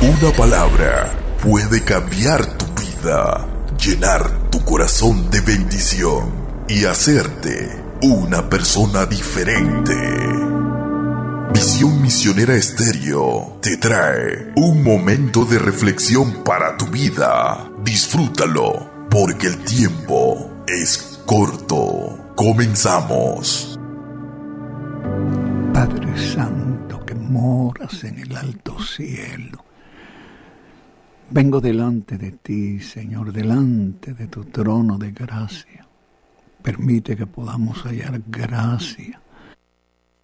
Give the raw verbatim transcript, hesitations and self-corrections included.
Una palabra puede cambiar tu vida, llenar tu corazón de bendición y hacerte una persona diferente. Visión Misionera Estéreo te trae un momento de reflexión para tu vida. Disfrútalo, porque el tiempo es corto. Comenzamos. Padre Santo que moras en el alto cielo, vengo delante de ti, Señor, delante de tu trono de gracia. Permite que podamos hallar gracia